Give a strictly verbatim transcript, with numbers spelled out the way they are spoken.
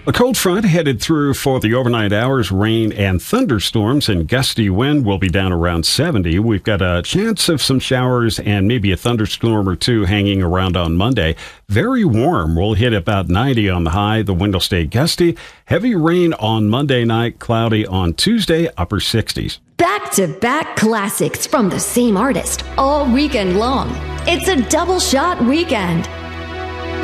A cold front headed through for the overnight hours. Rain and thunderstorms and gusty wind will be down around seventy. We've got a chance of some showers and maybe a thunderstorm or two hanging around on Monday. Very warm. We'll hit about ninety on the high. The wind will stay gusty. Heavy rain on Monday night. Cloudy on Tuesday. Upper sixties. Back-to-back classics from the same artist all weekend long. It's a double shot weekend.